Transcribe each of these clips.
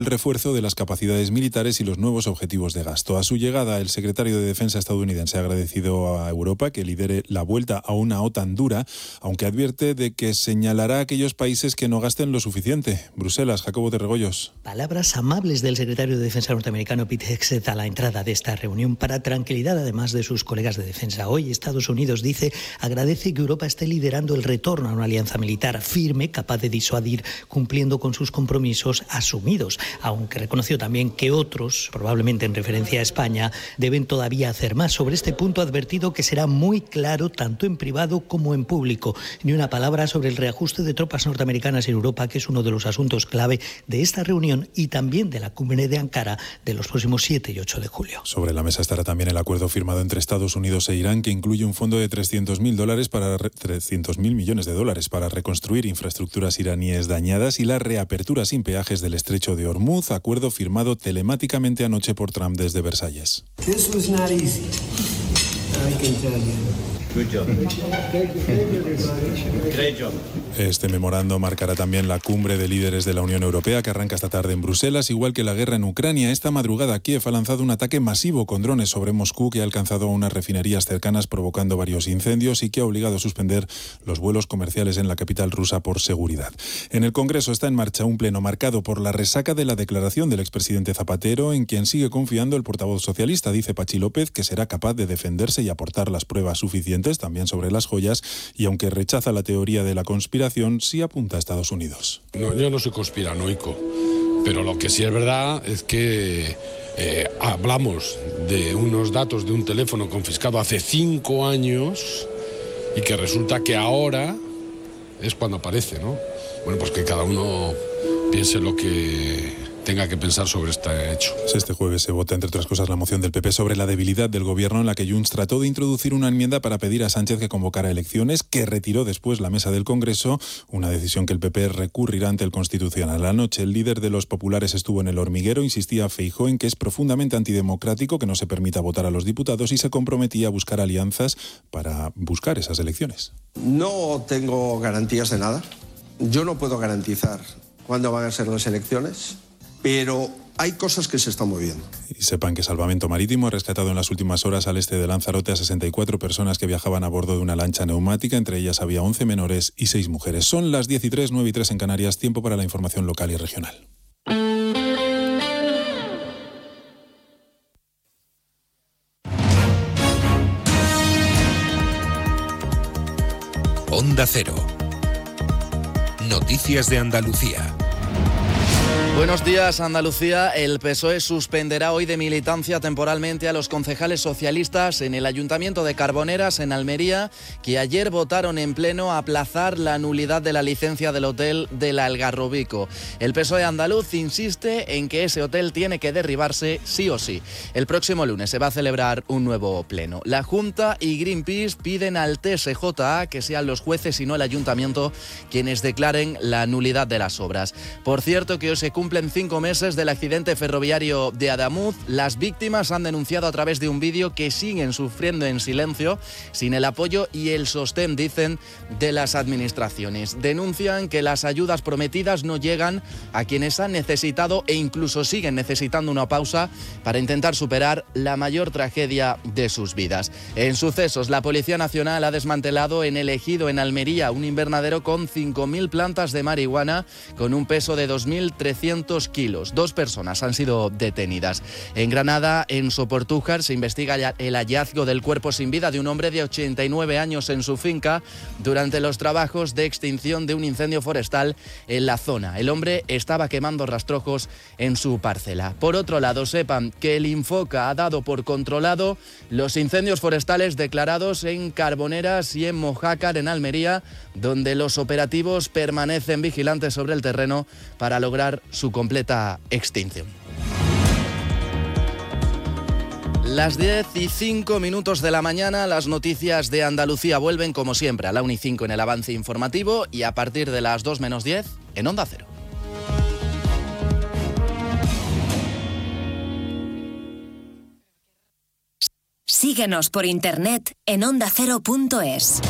el refuerzo de las capacidades militares y los nuevos objetivos de gasto. A su llegada, el secretario de Defensa estadounidense ha agradecido a Europa que lidere la vuelta a una OTAN dura, aunque advierte de que señalará a aquellos países que no gasten lo suficiente. Bruselas, Jacobo de Regoyos. Palabras amables del secretario de Defensa norteamericano Pete Hegseth a la entrada de esta reunión para tranquilidad además de sus colegas de defensa. Hoy Estados Unidos dice agradece que Europa esté liderando el retorno a una alianza militar firme, capaz de disuadir, cumpliendo con sus compromisos asumidos, aunque reconoció también que otros, probablemente en referencia a España, deben todavía hacer más. Sobre este punto ha advertido que será muy claro tanto en privado como en público. Ni una palabra sobre el reajuste de tropas norteamericanas en Europa, que es uno de los asuntos clave de esta reunión y también de la cumbre de Ankara de los próximos 7 y 8 de julio. Sobre la mesa estará también el acuerdo firmado entre Estados Unidos e Irán, que incluye un fondo de 300.000 millones de dólares para reconstruir infraestructuras iraníes dañadas y la reapertura sin peajes del estrecho de Hormuz, acuerdo firmado telemáticamente anoche por Trump desde Versalles. This was not easy. I can tell you. Good job. Great job. Este memorando marcará también la cumbre de líderes de la Unión Europea que arranca esta tarde en Bruselas, igual que la guerra en Ucrania. Esta madrugada Kiev ha lanzado un ataque masivo con drones sobre Moscú que ha alcanzado unas refinerías cercanas, provocando varios incendios y que ha obligado a suspender los vuelos comerciales en la capital rusa por seguridad. En el Congreso está en marcha un pleno marcado por la resaca de la declaración del expresidente Zapatero, en quien sigue confiando el portavoz socialista. Dice Pachi López que será capaz de defenderse y aportar las pruebas suficientes también sobre las joyas, y aunque rechaza la teoría de la conspiración, sí apunta a Estados Unidos. No, yo no soy conspiranoico, pero lo que sí es verdad es que hablamos de unos datos de un teléfono confiscado hace 5 años y que resulta que ahora es cuando aparece, ¿no? Bueno, pues que cada uno piense lo que tenga que pensar sobre este hecho. Este jueves se vota, entre otras cosas, la moción del PP sobre la debilidad del gobierno, en la que Junts trató de introducir una enmienda para pedir a Sánchez que convocara elecciones, que retiró después la mesa del Congreso, una decisión que el PP recurrirá ante el Constitucional. Anoche el líder de los populares estuvo en El Hormiguero, insistía Feijóo en que es profundamente antidemocrático que no se permita votar a los diputados y se comprometía a buscar alianzas para buscar esas elecciones. No tengo garantías de nada. Yo no puedo garantizar cuándo van a ser las elecciones, pero hay cosas que se están moviendo. Y sepan que Salvamento Marítimo ha rescatado en las últimas horas al este de Lanzarote a 64 personas que viajaban a bordo de una lancha neumática. Entre ellas había 11 menores y 6 mujeres. Son las 10:03, 9:03 en Canarias. Tiempo para la información local y regional. Onda Cero. Noticias de Andalucía. Buenos días, Andalucía. El PSOE suspenderá hoy de militancia temporalmente a los concejales socialistas en el Ayuntamiento de Carboneras, en Almería, que ayer votaron en pleno aplazar la nulidad de la licencia del hotel del Algarrobico. El PSOE andaluz insiste en que ese hotel tiene que derribarse sí o sí. El próximo lunes se va a celebrar un nuevo pleno. La Junta y Greenpeace piden al TSJA que sean los jueces y no el Ayuntamiento quienes declaren la nulidad de las obras. Por cierto, que hoy se cumplen 5 meses del accidente ferroviario de Adamuz. Las víctimas han denunciado a través de un vídeo que siguen sufriendo en silencio, sin el apoyo y el sostén, dicen, de las administraciones. Denuncian que las ayudas prometidas no llegan a quienes han necesitado e incluso siguen necesitando una pausa para intentar superar la mayor tragedia de sus vidas. En sucesos, la Policía Nacional ha desmantelado en El Ejido, en Almería, un invernadero con 5.000 plantas de marihuana con un peso de 2.300 kilos. 2 personas han sido detenidas. En Granada, en Soportújar, se investiga el hallazgo del cuerpo sin vida de un hombre de 89 años en su finca durante los trabajos de extinción de un incendio forestal en la zona. El hombre estaba quemando rastrojos en su parcela. Por otro lado, sepan que el Infoca ha dado por controlado los incendios forestales declarados en Carboneras y en Mojácar, en Almería, donde los operativos permanecen vigilantes sobre el terreno para lograr su completa extinción. Las 10:05 de la mañana, las noticias de Andalucía vuelven como siempre a la 1:05 en el avance informativo y a partir de las 2:10 en Onda Cero. Síguenos por internet en ondacero.es.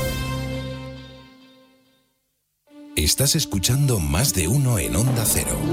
Estás escuchando Más de Uno en Onda Cero.